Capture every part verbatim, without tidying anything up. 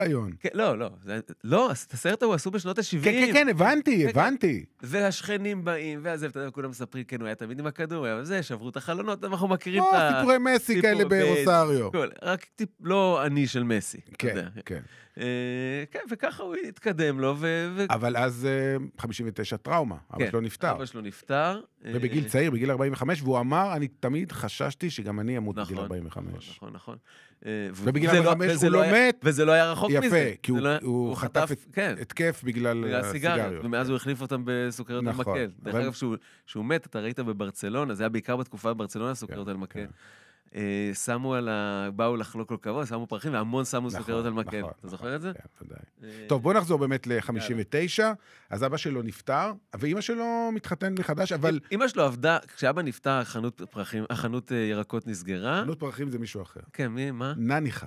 היום. לא, לא. לא, את הסרט הוא עשו בשנות ה-שבעים. כן, כן, כן, הבנתי, הבנתי. והשכנים באים, ואז אתה יודע, כולם מספרים, כן, הוא היה תמיד עם הכדור, אבל זה, שברו את החלונות, אנחנו מכירים את ה... סיפורי מסי כאלה ברוסריו. רק טיפ, לא אני של מסי. כן, כן. כן, וככה הוא התקדם לו. אבל אז חמישים ותשע טראומה, אבא שלו נפטר. אבא שלו נפטר. ובגיל צעיר, בגיל ארבעים וחמש, והוא אמר, אני תמיד חששתי שגם אני אמות בגיל ארבעים וחמש. נכון, נכון. ובגיל ארבעים וחמש הוא לא מת. וזה לא היה רחוק מזה. יפה, כי הוא חטף התקף בגלל הסיגריות. ומאז הוא החליף אותם בסוכריות על מקל. דרך אגב, שהוא מת, אתה ראית בברצלונה, זה היה בעיקר בתקופה בברצלונה, סוכריות על מקל. שמו על ה... באו לחלוק כל כבוד, שמו פרחים, והמון שמו סוכריות על מקל. אתה זוכר את זה? כן, ודאי. טוב, בוא נחזור באמת ל-חמישים ותשע, אז אבא שלו נפטר, ואמא שלו מתחתן מחדש, אבל... אמא שלו עבדה, כשאבא נפטר, החנות פרחים, החנות ירקות נסגרה. חנות פרחים זה מישהו אחר. כן, מי, מה? נניחה.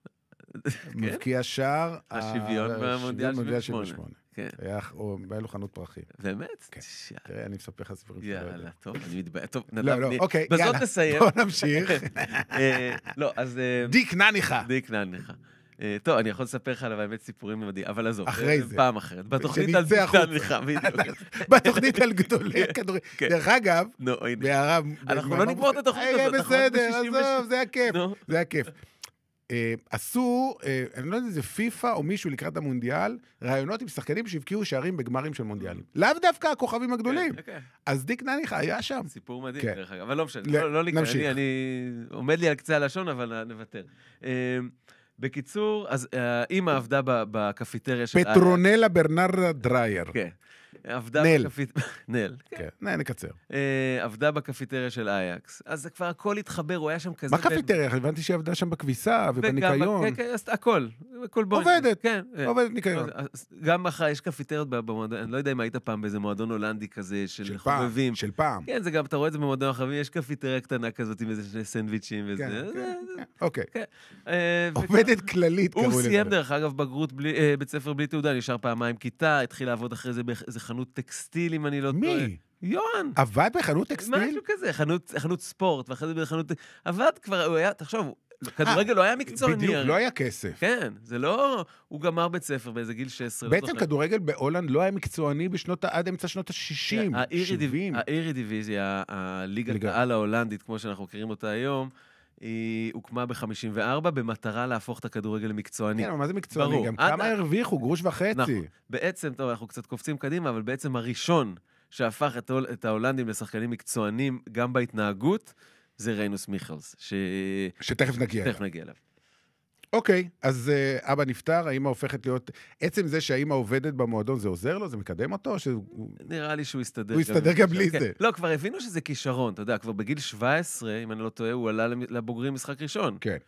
מבקיע שער... השוויון במונדיאל שבעים ושמונה. כן. היה לו חנות פרחים. באמת? כן. תראה, אני מספר לך סיפורים. יאללה, טוב, אני מתבייש. טוב, לא, לא, אוקיי, בזאת נסיים. בוא נמשיך. לא, אז... דיק נניחה. דיק נניחה. טוב, אני יכול לספר לך עליו באמת סיפורים מדהים, אבל עזוב. אחרי זה. פעם אחרת. בתוכנית על דיק נניחה, בדיוק. בתוכנית על גדולי כדורי. דרך אגב, אנחנו לא נגמור את התוכנית הזאת. בסדר, עזוב, זה היה כיף. זה היה כיף. עשו, אני לא יודע אם זה פיפה או מישהו לקראת המונדיאל, רעיונות עם שחקנים שהבקיעו שערים בגמרים של מונדיאלים. לאו דווקא הכוכבים הגדולים. אז דיק נניחה היה שם. סיפור מדהים, דרך אגב. אבל לא משנה, לא נקרא, אני עומד לי על קצה הלשון, אבל נוותר. בקיצור, אז אמא עבדה בקפיטריה של... פטרונלה ברנרדה דרייר. כן. נל. נל. כן, נקצר. עבדה בקפיטריה של אייקס. אז כבר הכל התחבר, הוא היה שם כזה... מה קפיטריה? הבנתי שהיא עבדה שם בכביסה ובניקיון. כן, כן, הכל. עובדת. כן. עובדת ניקיון. גם אחרי, יש קפיטריות במועדון, אני לא יודע אם היית פעם באיזה מועדון הולנדי כזה של חובבים. של פעם. כן, זה גם, אתה רואה את זה במועדון החובבים, יש קפיטריה קטנה כזאת עם איזה סנדוויצ'ים וזה. אוקיי. עובדת כללית, הוא סיים דרך אגב בגרות בית ספר בלי תעודה, נשאר פעמיים כיתה, התחיל לעבוד אחרי זה באיזה חנות טקסטיל, אם אני לא טועה. מי? יוהן. עבד בחנות טקסטיל? משהו כזה, חנות ספורט, ואחרי זה בחנות... עבד כבר, הוא היה, תחשוב, כדורגל לא היה מקצועני. בדיוק, לא היה כסף. כן, זה לא... הוא גמר בית ספר באיזה גיל שש עשרה. בעצם כדורגל בהולנד לא היה מקצועני עד אמצע שנות ה-שישים, שבעים. האירידיביזיה, הליגת העל ההולנדית, כמו שאנחנו מכירים אותה היום, היא הוקמה ב-חמישים וארבע במטרה להפוך את הכדורגל למקצועני. כן, אבל מה זה מקצועני? גם כמה הרוויחו, גרוש וחצי. בעצם, טוב, אנחנו קצת קופצים קדימה, אבל בעצם הראשון שהפך את ההולנדים לשחקנים מקצוענים גם בהתנהגות, זה ריינוס מיכלס, שתכף נגיע אליו. תכף נגיע אליו. אוקיי, אז אבא נפטר, האמא הופכת להיות... עצם זה שהאמא עובדת במועדון, זה עוזר לו? זה מקדם אותו? נראה לי שהוא יסתדר. הוא יסתדר גם בלי זה. לא, כבר הבינו שזה כישרון, אתה יודע, כבר בגיל שבע עשרה, אם אני לא טועה, הוא עלה לבוגרים משחק ראשון. כן.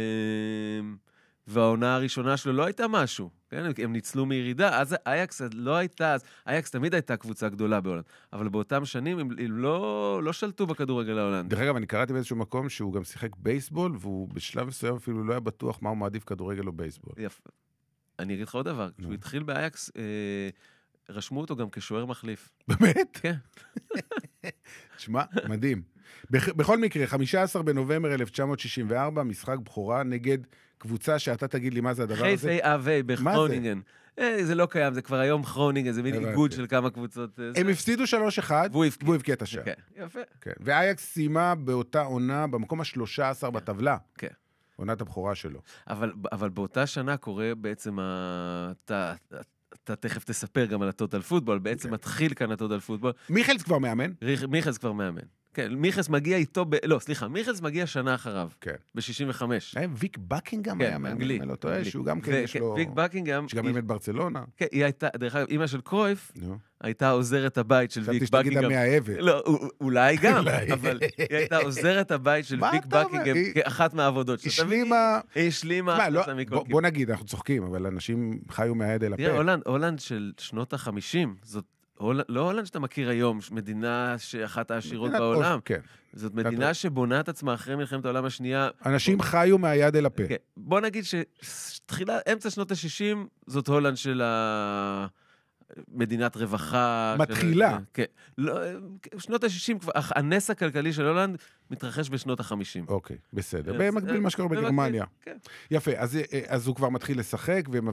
והעונה הראשונה שלו לא הייתה משהו, כן? הם ניצלו מירידה, אז אייקס לא הייתה, אז אייקס תמיד הייתה קבוצה גדולה בהולנד, אבל באותם שנים הם לא, לא שלטו בכדורגל ההולנד. דרך אגב, אני קראתי באיזשהו מקום שהוא גם שיחק בייסבול, והוא בשלב מסוים אפילו לא היה בטוח מה הוא מעדיף כדורגל או בייסבול. יפה. אני אגיד לך עוד דבר, כשהוא התחיל באייקס, אה, רשמו אותו גם כשוער מחליף. באמת? כן. שמע, מדהים. בכל מקרה, חמישה עשר בנובמבר אלף תשע מאות שישים וארבע, משחק בחורה נגד קבוצה שאתה תגיד לי מה זה הדבר הזה. חיפה אבי בכרונינגן. זה לא קיים, זה כבר היום כרונינגן, זה מין איגוד של כמה קבוצות. הם הפסידו שלוש אחד, והוא הבקיע את השער. יפה. ואייקס סיימה באותה עונה, במקום ה-שלושה עשר בטבלה. כן. עונת הבכורה שלו. אבל באותה שנה קורה בעצם, אתה תכף תספר גם על הטוטל פוטבול, בעצם מתחיל כאן הטוטל פוטבול. מיכלס כבר מאמן? מיכלס כבר מאמן. כן, מיכלס מגיע איתו, ב... לא, סליחה, מיכלס מגיע שנה אחריו, כן. ב-שישים וחמש. ויק בקינגהם כן, היה מאמן, אנגלי. אני לא טועה, שהוא גם כן יש לו... ויק בקינגהם... שגם מאמן ברצלונה. כן, היא הייתה, דרך אגב, אמא של קרויף, הייתה עוזרת הבית של ויק בקינגהם. חשבתי שתגיד המאהבת. לא, אולי גם, אבל היא הייתה עוזרת הבית של ויק בקינגהם, כאחת מהעבודות. היא השלימה... היא השלימה... בוא נגיד, אנחנו צוחקים, אבל אנשים חיו מהיד אל הפה. תראה, הולנד של שנות ה-חמישים, זאת לא הולנד שאתה מכיר היום, מדינה שאחת העשירות בעולם. כן. זאת מדינה שבונה את עצמה אחרי מלחמת העולם השנייה. אנשים חיו מהיד אל הפה. בוא נגיד שתחילה, אמצע שנות ה-שישים, זאת הולנד של מדינת רווחה. מתחילה. כן. שנות ה-שישים, הנס הכלכלי של הולנד מתרחש בשנות ה-חמישים. אוקיי, בסדר. במקביל מה שקורה בגרמניה. יפה, אז הוא כבר מתחיל לשחק, והם